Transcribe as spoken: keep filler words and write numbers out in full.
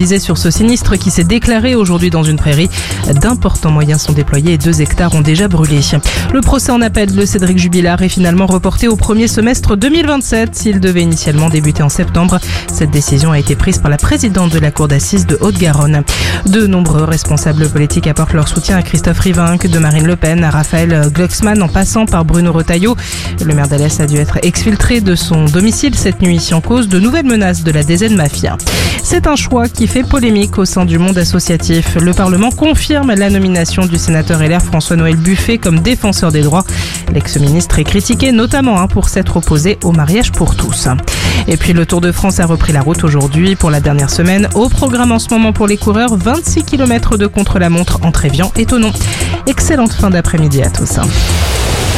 spécialisée sur ce sinistre qui s'est déclaré aujourd'hui dans une prairie. D'importants moyens sont déployés et deux hectares ont déjà brûlé. Le procès en appel de Cédric Jubilard est finalement reporté au premier semestre deux mille vingt-sept. Il devait initialement débuter en septembre. Cette décision a été prise par la présidente de la cour d'assises de Haute-Garonne. De nombreux responsables politiques apportent leur soutien à Christophe Riveinck, de Marine Le Pen à Raphaël Glucksmann en passant par Bruno Retailleau. Le maire d'Alès a dû être exfiltré de son domicile cette nuit en cause de nouvelles menaces de la D Z Mafia. C'est un choix qui fait polémique au sein du monde associatif. Le Parlement confirme la nomination du sénateur L R François-Noël Buffet comme défenseur des droits. L'ex-ministre est critiqué notamment pour s'être opposé au mariage pour tous. Et puis le Tour de France a repris la route aujourd'hui pour la dernière semaine. Au programme en ce moment pour les coureurs, vingt-six kilomètres de contre-la-montre entre Évian et Thonon. Excellente fin d'après-midi à tous.